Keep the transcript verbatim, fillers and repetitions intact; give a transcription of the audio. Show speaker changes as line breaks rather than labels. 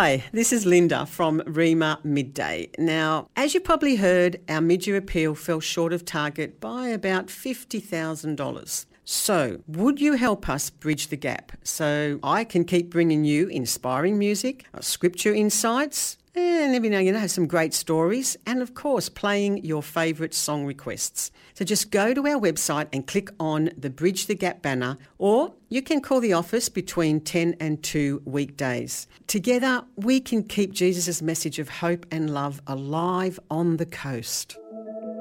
Hi, this is Linda from Rema Midday. Now, as you probably heard, our mid-year appeal fell short of target by about fifty thousand dollars. So, would you help us bridge the gap so I can keep bringing you inspiring music, scripture insights, and every now and then have some great stories, and of course playing your favourite song requests. So just go to our website and click on the Bridge the Gap banner, or you can call the office between ten and two weekdays. Together we can keep Jesus' message of hope and love alive on the coast.